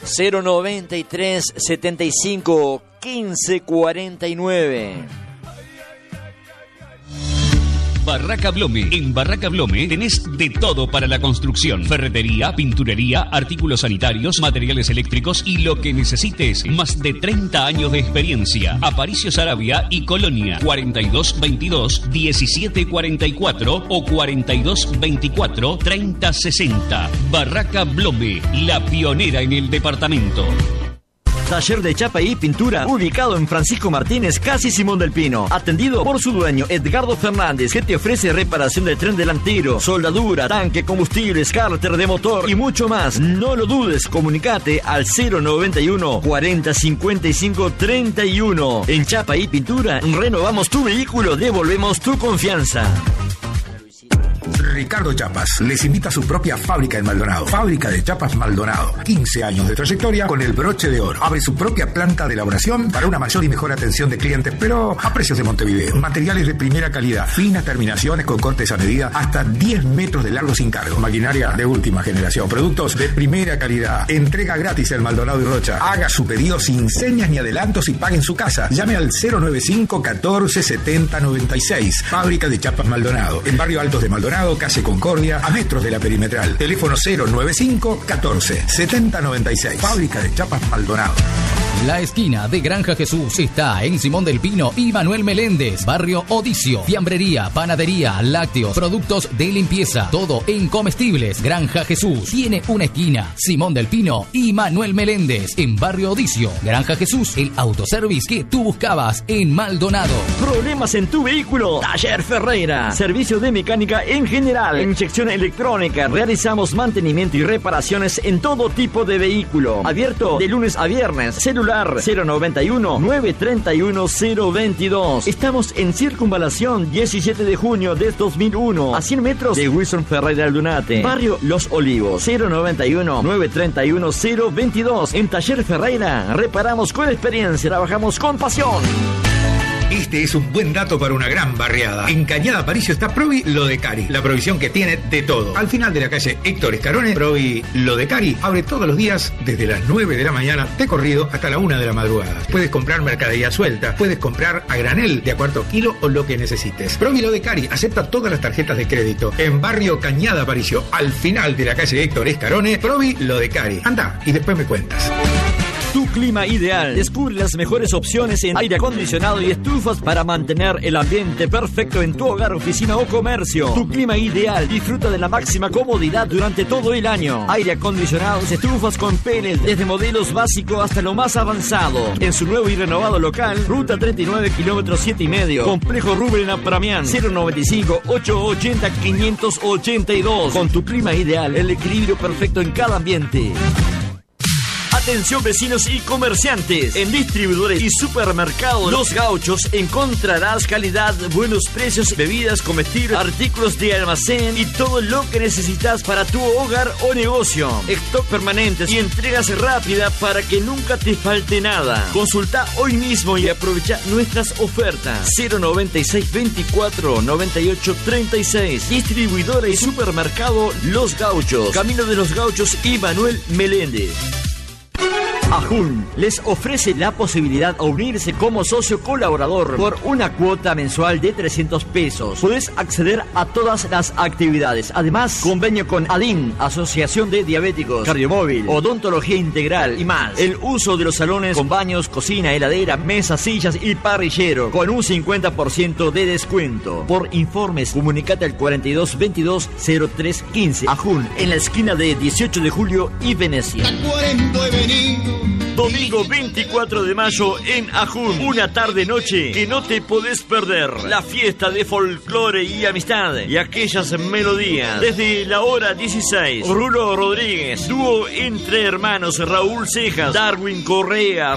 093 75 15 49. Barraca Blome. En Barraca Blome tenés de todo para la construcción: ferretería, pinturería, artículos sanitarios, materiales eléctricos y lo que necesites. Más de 30 años de experiencia. Aparicio Saravia y Colonia. 4222 1744 o 4224 3060. Barraca Blome, la pionera en el departamento. Taller de chapa y pintura, ubicado en Francisco Martínez, casi Simón del Pino. Atendido por su dueño, Edgardo Fernández, que te ofrece reparación del tren delantero, soldadura, tanque, combustibles, cárter de motor y mucho más. No lo dudes, comunicate al 091 40 55 31. En chapa y pintura, renovamos tu vehículo, devolvemos tu confianza. Ricardo Chapas les invita a su propia fábrica en Maldonado. Fábrica de Chapas Maldonado. 15 años de trayectoria con el broche de oro. Abre su propia planta de elaboración para una mayor y mejor atención de clientes, pero a precios de Montevideo. Materiales de primera calidad. Finas terminaciones con cortes a medida. Hasta 10 metros de largo sin cargo. Maquinaria de última generación. Productos de primera calidad. Entrega gratis en Maldonado y Rocha. Haga su pedido sin señas ni adelantos y pague en su casa. Llame al 095 14 70 96. Fábrica de Chapas Maldonado. En Barrio Altos de Maldonado, calle Concordia, a metros de la perimetral. Teléfono 095 14 70 96. Fábrica de Chapas Maldonado. La esquina de Granja Jesús está en Simón del Pino y Manuel Meléndez. Barrio Odicio. Fiambrería, panadería, lácteos, productos de limpieza. Todo en comestibles. Granja Jesús tiene una esquina. Simón del Pino y Manuel Meléndez en Barrio Odicio. Granja Jesús, el autoservice que tú buscabas en Maldonado. ¿Problemas en tu vehículo? Taller Ferreira. Servicio de mecánica en general. Inyección electrónica. Realizamos mantenimiento y reparaciones en todo tipo de vehículo. Abierto de lunes a viernes. Celular 091 931 022. Estamos en Circunvalación 17 de junio de 2001, a 100 metros de Wilson Ferreira Aldunate. Barrio Los Olivos. 091 931 022. En Taller Ferreira reparamos con experiencia, trabajamos con pasión. Este es un buen dato para una gran barriada. En Cañada Aparicio está Provi Lodecari, la provisión que tiene de todo. Al final de la calle Héctor Escarone, Provi Lodecari abre todos los días desde las 9 de la mañana de corrido hasta la 1 de la madrugada. Puedes comprar mercadería suelta, puedes comprar a granel de a cuarto kilo o lo que necesites. Provi Lodecari acepta todas las tarjetas de crédito. En Barrio Cañada Aparicio, al final de la calle Héctor Escarone, Provi Lodecari. Anda y después me cuentas. Tu clima ideal. Descubre las mejores opciones en aire acondicionado y estufas para mantener el ambiente perfecto en tu hogar, oficina o comercio. Tu clima ideal. Disfruta de la máxima comodidad durante todo el año. Aire acondicionados, estufas con pellet, desde modelos básicos hasta lo más avanzado. En su nuevo y renovado local, Ruta 39, kilómetros 7,5. Complejo Rubén Apramián. 095 880 582. Con tu clima ideal, el equilibrio perfecto en cada ambiente. Atención vecinos y comerciantes. En distribuidores y supermercados Los Gauchos encontrarás calidad, buenos precios, bebidas, comestibles, artículos de almacén y todo lo que necesitas para tu hogar o negocio. Stock permanentes y entregas rápidas para que nunca te falte nada. Consulta hoy mismo y aprovecha nuestras ofertas. 096 24 98 36. Distribuidora y supermercado Los Gauchos. Camino de Los Gauchos y Manuel Meléndez. Ajun les ofrece la posibilidad de unirse como socio colaborador por una cuota mensual de 300 pesos. Puedes acceder a todas las actividades. Además, convenio con ADIN, Asociación de Diabéticos, Cardiomóvil, Odontología Integral y más. El uso de los salones con baños, cocina, heladera, mesas, sillas y parrillero con un 50% de descuento. Por informes, comunicate al 42 22 03 15. Ajun, en la esquina de 18 de julio y Venecia. Domingo 24 de mayo en Ajun, una tarde-noche que no te podés perder. La fiesta de folclore y amistad y aquellas melodías. Desde la hora 16, Rulo Rodríguez, dúo entre hermanos Raúl Cejas, Darwin Correa,